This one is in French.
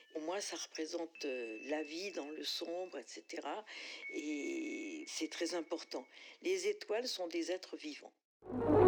Pour moi, ça représente la vie dans le sombre, etc. Et c'est très important. Les étoiles sont des êtres vivants.